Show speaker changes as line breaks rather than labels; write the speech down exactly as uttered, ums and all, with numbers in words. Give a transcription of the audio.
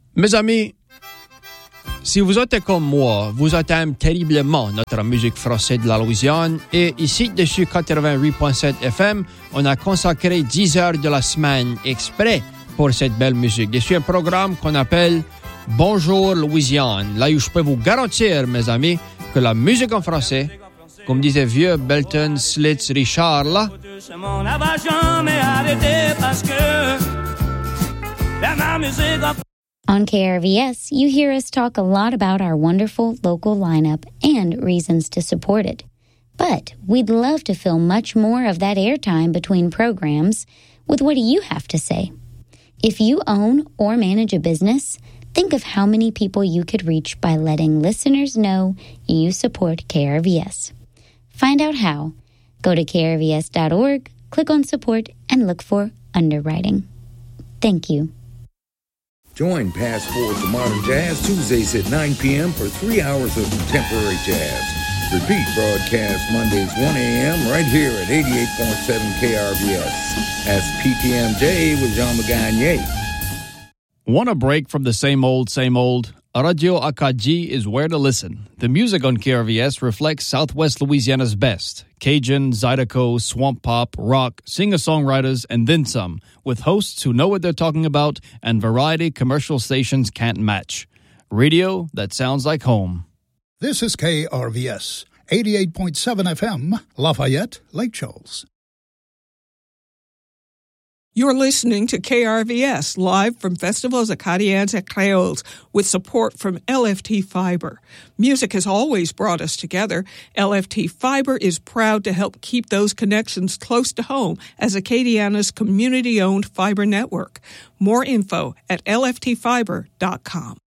Mes amis, si vous êtes comme moi, vous aimez terriblement notre musique française de la Louisiane et ici, dessus quatre-vingt-huit point sept F M, on a consacré dix heures de la semaine exprès pour cette belle musique. Dessus un programme qu'on appelle Bonjour Louisiane, là où je peux vous garantir, mes amis, que la musique en français, comme disait vieux Belton Slits Richard, là,
on K R V S, you hear us talk a lot about our wonderful local lineup and reasons to support it. But we'd love to fill much more of that airtime between programs with what do you have to say? If you own or manage a business, think of how many people you could reach by letting listeners know you support K R V S. Find out how. Go to K R V S dot org, click on support, and look for underwriting. Thank you.
Join Passport to Modern Jazz Tuesdays at nine p.m. for three hours of contemporary jazz. Repeat broadcast Mondays one a.m. right here at eighty-eight point seven K R V S. That's P T M J with Jean Gagne.
Want a break from the same old, same old? Radio Acadie is where to listen. The music on K R V S reflects Southwest Louisiana's best. Cajun, Zydeco, swamp pop, rock, singer-songwriters, and then some, with hosts who know what they're talking about and variety commercial stations can't match. Radio that sounds like home.
This is K R V S, eighty-eight point seven F M, Lafayette, Lake Charles.
You're listening to K R V S, live from Festivals Acadiens et Créoles, with support from L F T Fiber. Music has always brought us together. L F T Fiber is proud to help keep those connections close to home as Acadiana's community-owned fiber network. More info at L F T fiber dot com.